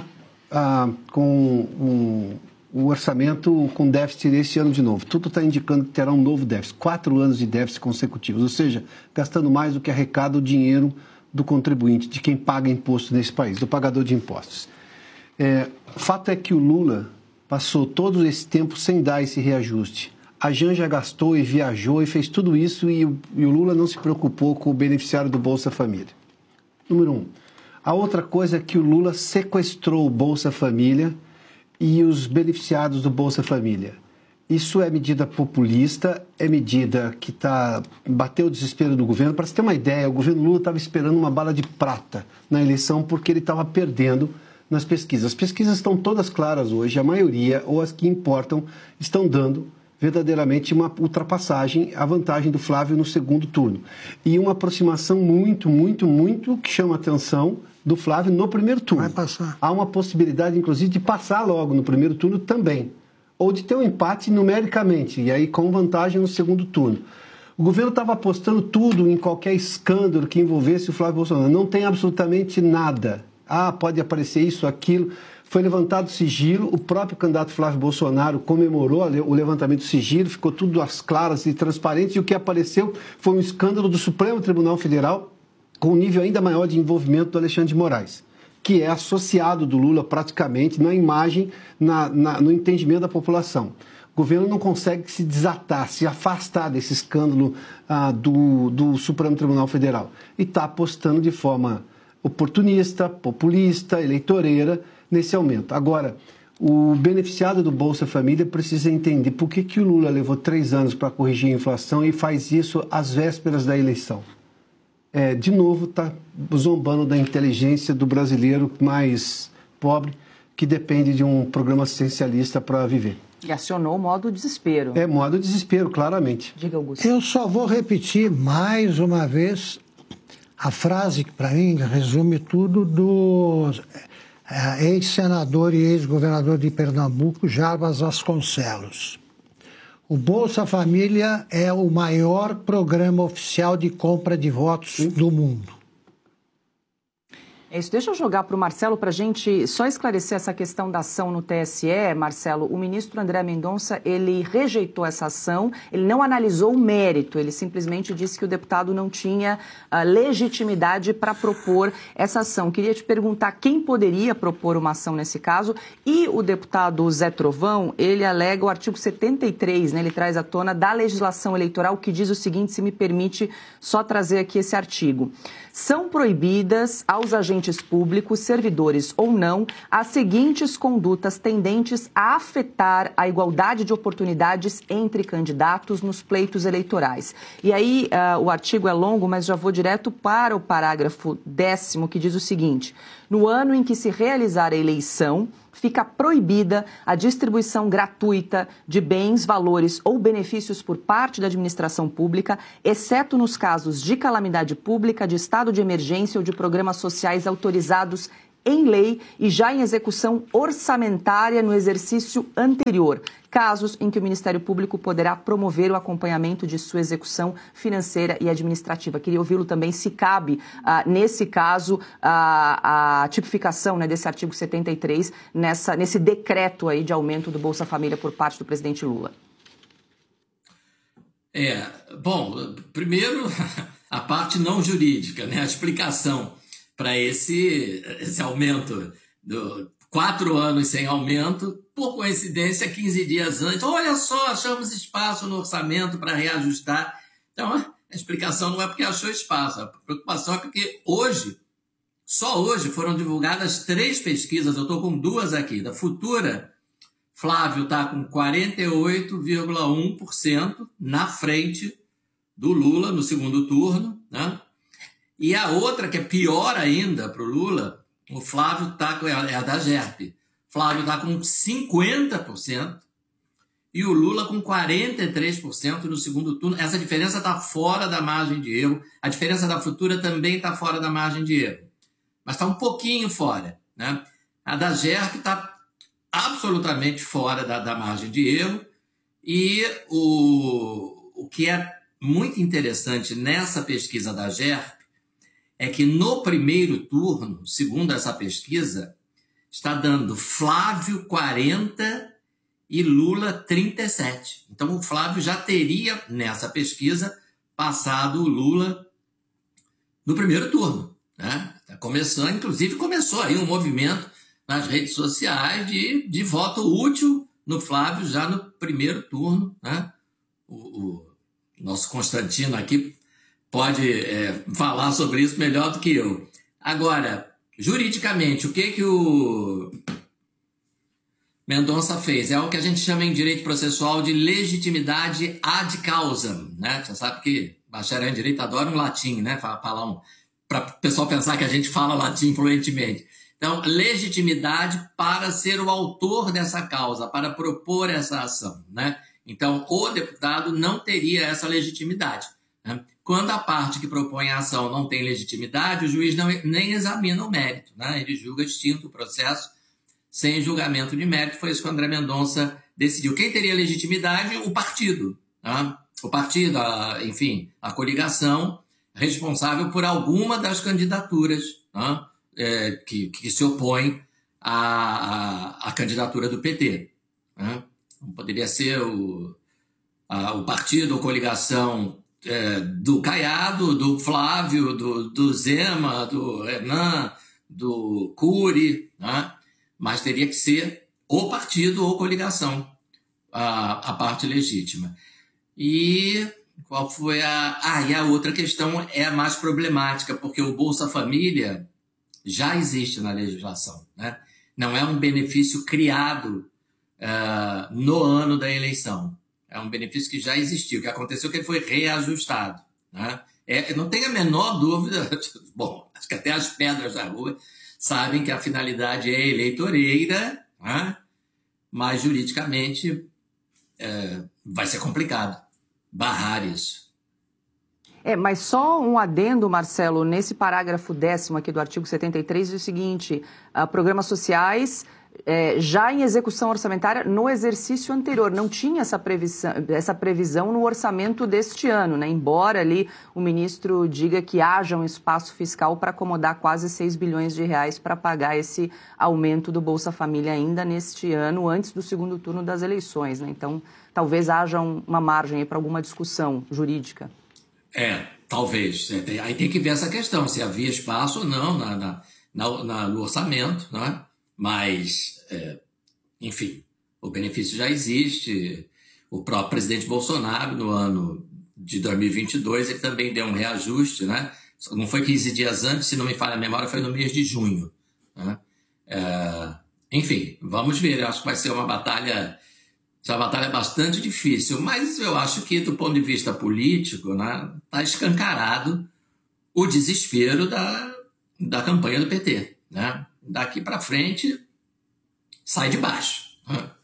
com o orçamento com déficit nesse ano de novo. Tudo está indicando que terá um novo déficit, 4 anos de déficit consecutivos, ou seja, gastando mais do que arrecada o dinheiro do contribuinte, de quem paga imposto nesse país, do pagador de impostos. O fato é que o Lula passou todo esse tempo sem dar esse reajuste. A Janja gastou e viajou e fez tudo isso e o Lula não se preocupou com o beneficiário do Bolsa Família. Número 1. A outra coisa é que o Lula sequestrou o Bolsa Família e os beneficiados do Bolsa Família. Isso é medida populista, é medida que bateu o desespero do governo. Para você ter uma ideia, o governo Lula estava esperando uma bala de prata na eleição porque ele estava perdendo nas pesquisas. As pesquisas estão todas claras hoje, a maioria, ou as que importam, estão dando verdadeiramente uma ultrapassagem, a vantagem do Flávio no segundo turno. E uma aproximação muito, muito, muito que chama a atenção do Flávio no primeiro turno. Vai passar. Há uma possibilidade, inclusive, de passar logo no primeiro turno também. Ou de ter um empate numericamente, e aí com vantagem no segundo turno. O governo estava apostando tudo em qualquer escândalo que envolvesse o Flávio Bolsonaro. Não tem absolutamente nada. Pode aparecer isso, aquilo. Foi levantado sigilo, o próprio candidato Flávio Bolsonaro comemorou o levantamento do sigilo, ficou tudo às claras e transparente, e o que apareceu foi um escândalo do Supremo Tribunal Federal com um nível ainda maior de envolvimento do Alexandre de Moraes, que é associado do Lula praticamente na imagem, no entendimento da população. O governo não consegue se desatar, se afastar desse escândalo do Supremo Tribunal Federal e está apostando de forma oportunista, populista, eleitoreira nesse aumento. Agora, o beneficiado do Bolsa Família precisa entender por que o Lula levou 3 anos para corrigir a inflação e faz isso às vésperas da eleição. De novo, está zombando da inteligência do brasileiro mais pobre, que depende de um programa assistencialista para viver. E acionou o modo desespero. Modo desespero, claramente. Diga, Augusto. Eu só vou repetir mais uma vez a frase que, para mim, resume tudo do ex-senador e ex-governador de Pernambuco, Jarbas Vasconcelos. O Bolsa Família é o maior programa oficial de compra de votos do mundo. É isso. Deixa eu jogar para o Marcelo para a gente só esclarecer essa questão da ação no TSE, Marcelo. O ministro André Mendonça, ele rejeitou essa ação, ele não analisou o mérito, ele simplesmente disse que o deputado não tinha legitimidade para propor essa ação. Queria te perguntar quem poderia propor uma ação nesse caso. E o deputado Zé Trovão, ele alega o artigo 73, né, ele traz à tona da legislação eleitoral, que diz o seguinte, se me permite só trazer aqui esse artigo. São proibidas aos agentes públicos, servidores ou não, as seguintes condutas tendentes a afetar a igualdade de oportunidades entre candidatos nos pleitos eleitorais. E aí, o artigo é longo, mas já vou direto para o parágrafo 10º, que diz o seguinte: no ano em que se realizar a eleição, fica proibida a distribuição gratuita de bens, valores ou benefícios por parte da administração pública, exceto nos casos de calamidade pública, de estado de emergência ou de programas sociais autorizados em lei e já em execução orçamentária no exercício anterior, casos em que o Ministério Público poderá promover o acompanhamento de sua execução financeira e administrativa. Queria ouvi-lo também se cabe, nesse caso, a tipificação, né, desse artigo 73, nesse decreto aí de aumento do Bolsa Família por parte do presidente Lula. Bom, primeiro, a parte não jurídica, né, a explicação para esse aumento, 4 anos sem aumento, por coincidência, 15 dias antes. Olha só, achamos espaço no orçamento para reajustar. Então, a explicação não é porque achou espaço, a preocupação é porque só hoje foram divulgadas 3 pesquisas, eu estou com 2 aqui, da Futura. Flávio está com 48,1% na frente do Lula no segundo turno, né? E a outra, que é pior ainda para o Lula, o Flávio está com, é a da GERP. Flávio está com 50% e o Lula com 43% no segundo turno. Essa diferença está fora da margem de erro. A diferença da Futura também está fora da margem de erro. Mas está um pouquinho fora, né? A da GERP está absolutamente fora da margem de erro. E o que é muito interessante nessa pesquisa da GERP é que no primeiro turno, segundo essa pesquisa, está dando Flávio 40 e Lula 37. Então, o Flávio já teria, nessa pesquisa, passado o Lula no primeiro turno, né? Tá começando, inclusive começou aí um movimento nas redes sociais de voto útil no Flávio já no primeiro turno, né? O nosso Constantino aqui pode falar sobre isso melhor do que eu. Agora, juridicamente, o que o Mendonça fez? É o que a gente chama em direito processual de legitimidade ad causam, né? Você sabe que bacharel em direito adora um latim, né? Para o pessoal pensar que a gente fala latim fluentemente. Então, legitimidade para ser o autor dessa causa, para propor essa ação, né? Então, o deputado não teria essa legitimidade, né? Quando a parte que propõe a ação não tem legitimidade, o juiz nem examina o mérito, né? Ele julga extinto o processo sem julgamento de mérito. Foi isso que o André Mendonça decidiu. Quem teria legitimidade? O partido, né? O partido, enfim, a coligação responsável por alguma das candidaturas, né? Que se opõe à candidatura do PT, né? Poderia ser o partido ou coligação do Caiado, do Flávio, do Zema, do Renan, do Cury, né? Mas teria que ser o partido ou coligação, a parte legítima. E qual foi e a outra questão é a mais problemática, porque o Bolsa Família já existe na legislação, né? Não é um benefício criado no ano da eleição. É um benefício que já existiu. O que aconteceu é que ele foi reajustado, né? Não tenho a menor dúvida, bom, acho que até as pedras da rua sabem que a finalidade é eleitoreira, né? Mas juridicamente vai ser complicado barrar isso. Mas só um adendo, Marcelo, nesse parágrafo 10º aqui do artigo 73 diz o seguinte: programas sociais já em execução orçamentária no exercício anterior. Não tinha essa previsão no orçamento deste ano, né? Embora ali o ministro diga que haja um espaço fiscal para acomodar quase 6 bilhões de reais para pagar esse aumento do Bolsa Família ainda neste ano, antes do segundo turno das eleições, né? Então, talvez haja uma margem para alguma discussão jurídica. Talvez. Aí tem que ver essa questão, se havia espaço ou não no orçamento, né? Mas, enfim, o benefício já existe. O próprio presidente Bolsonaro, no ano de 2022, ele também deu um reajuste, né? Não foi 15 dias antes, se não me falha a memória, foi no mês de junho, né? Enfim, vamos ver. Eu acho que vai ser uma batalha bastante difícil, mas eu acho que, do ponto de vista político, né, está escancarado o desespero da campanha do PT, né? Daqui para frente, sai de baixo.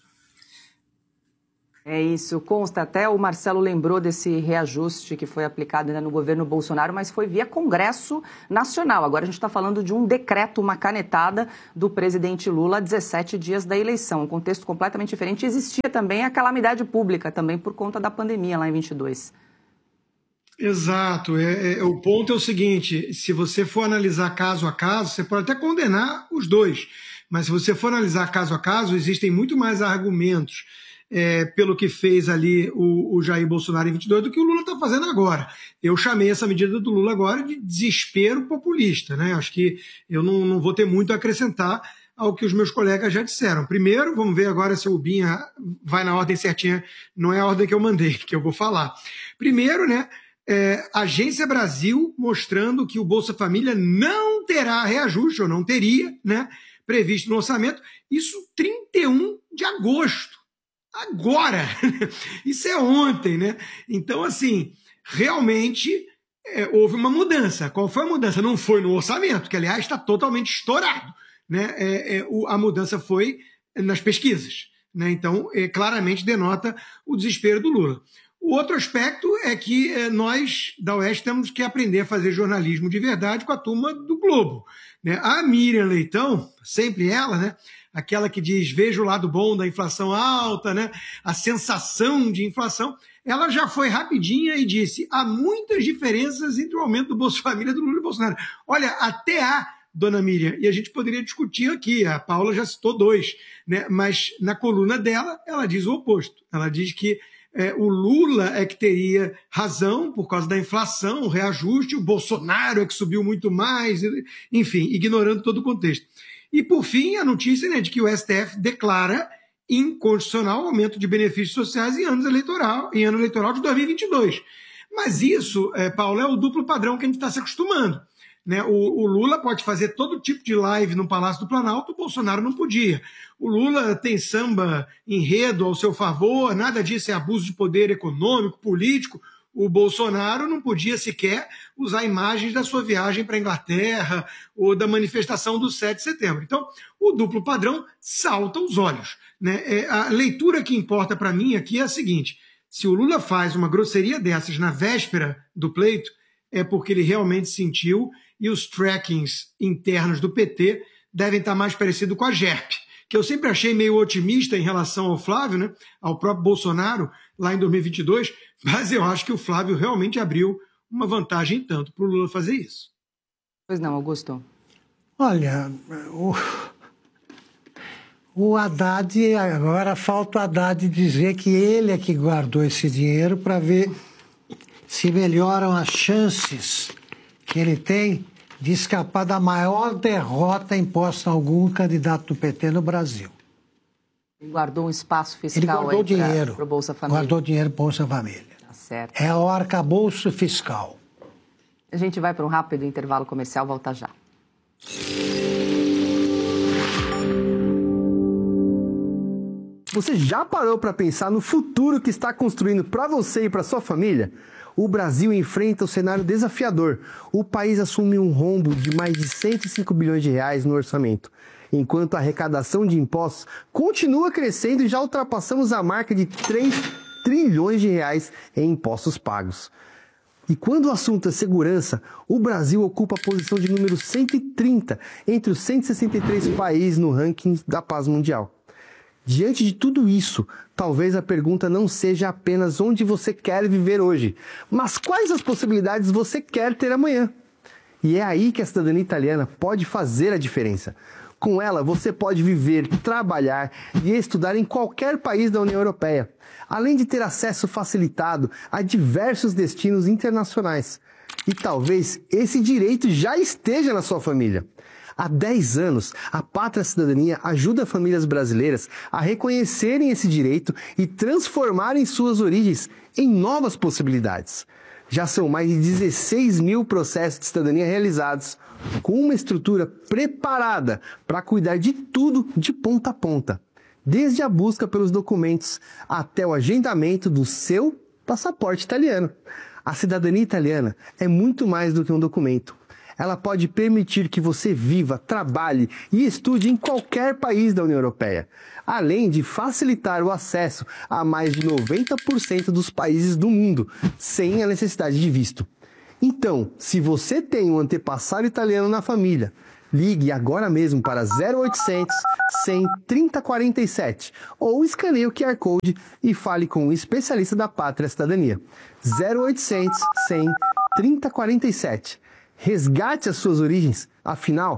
É isso, consta. Até o Marcelo lembrou desse reajuste que foi aplicado ainda no governo Bolsonaro, mas foi via Congresso Nacional. Agora a gente está falando de um decreto, uma canetada do presidente Lula a 17 dias da eleição. Um contexto completamente diferente. Existia também a calamidade pública, também por conta da pandemia lá em 22. Exato. O ponto é o seguinte, se você for analisar caso a caso, você pode até condenar os dois, mas se você for analisar caso a caso, existem muito mais argumentos pelo que fez ali o Jair Bolsonaro em 22 do que o Lula está fazendo agora. Eu chamei essa medida do Lula agora de desespero populista, né? Acho que eu não vou ter muito a acrescentar ao que os meus colegas já disseram. Primeiro, vamos ver agora se o Binha vai na ordem certinha, não é a ordem que eu mandei, que eu vou falar. Primeiro, né? Agência Brasil mostrando que o Bolsa Família não terá reajuste, ou não teria, né, previsto no orçamento, isso 31 de agosto, agora, isso é ontem, né? Então, assim, realmente houve uma mudança. Qual foi a mudança? Não foi no orçamento, que aliás está totalmente estourado, né? A mudança foi nas pesquisas, né? Então, claramente denota o desespero do Lula. O outro aspecto é que nós, da Oeste, temos que aprender a fazer jornalismo de verdade com a turma do Globo, né? A Miriam Leitão, sempre ela, né? Aquela que diz, veja o lado bom da inflação alta, né? A sensação de inflação, ela já foi rapidinha e disse, há muitas diferenças entre o aumento do Bolsa Família do Lula e Bolsonaro. Olha, até há, dona Miriam, e a gente poderia discutir aqui, a Paula já citou 2, né? Mas na coluna dela, ela diz o oposto. Ela diz que o Lula é que teria razão por causa da inflação, o reajuste, o Bolsonaro é que subiu muito mais, enfim, ignorando todo o contexto. E, por fim, a notícia, né, de que o STF declara inconstitucional o aumento de benefícios sociais em ano eleitoral de 2022. Mas isso, Paulo, é o duplo padrão que a gente está se acostumando, né? O Lula pode fazer todo tipo de live no Palácio do Planalto, o Bolsonaro não podia. O Lula tem samba enredo ao seu favor, nada disso é abuso de poder econômico, político. O Bolsonaro não podia sequer usar imagens da sua viagem para a Inglaterra ou da manifestação do 7 de setembro. Então, o duplo padrão salta aos olhos, né? A leitura que importa para mim aqui é a seguinte, se o Lula faz uma grosseria dessas na véspera do pleito, é porque ele realmente sentiu e os trackings internos do PT devem estar mais parecidos com a GERP, que eu sempre achei meio otimista em relação ao Flávio, né, ao próprio Bolsonaro, lá em 2022, mas eu acho que o Flávio realmente abriu uma vantagem tanto para o Lula fazer isso. Pois não, Augusto? Olha, o Haddad, agora falta o Haddad dizer que ele é que guardou esse dinheiro para ver se melhoram as chances que ele tem de escapar da maior derrota imposta a algum candidato do PT no Brasil. Ele guardou um espaço fiscal para o Bolsa Família. Guardou dinheiro para o Bolsa Família. Tá certo. É o arcabouço fiscal. A gente vai para um rápido intervalo comercial, volta já. Você já parou para pensar no futuro que está construindo para você e para sua família? O Brasil enfrenta um cenário desafiador. O país assume um rombo de mais de 105 bilhões de reais no orçamento, enquanto a arrecadação de impostos continua crescendo e já ultrapassamos a marca de 3 trilhões de reais em impostos pagos. E quando o assunto é segurança, o Brasil ocupa a posição de número 130 entre os 163 países no ranking da paz mundial. Diante de tudo isso, talvez a pergunta não seja apenas onde você quer viver hoje, mas quais as possibilidades você quer ter amanhã. E é aí que a cidadania italiana pode fazer a diferença. Com ela, você pode viver, trabalhar e estudar em qualquer país da União Europeia, além de ter acesso facilitado a diversos destinos internacionais. E talvez esse direito já esteja na sua família. Há 10 anos, a Pátria Cidadania ajuda famílias brasileiras a reconhecerem esse direito e transformarem suas origens em novas possibilidades. Já são mais de 16 mil processos de cidadania realizados, com uma estrutura preparada para cuidar de tudo de ponta a ponta, desde a busca pelos documentos até o agendamento do seu passaporte italiano. A cidadania italiana é muito mais do que um documento. Ela pode permitir que você viva, trabalhe e estude em qualquer país da União Europeia, além de facilitar o acesso a mais de 90% dos países do mundo, sem a necessidade de visto. Então, se você tem um antepassado italiano na família, ligue agora mesmo para 0800 100 3047 ou escaneie o QR Code e fale com um especialista da Pátria Cidadania. 0800 100 3047. Resgate as suas origens, afinal,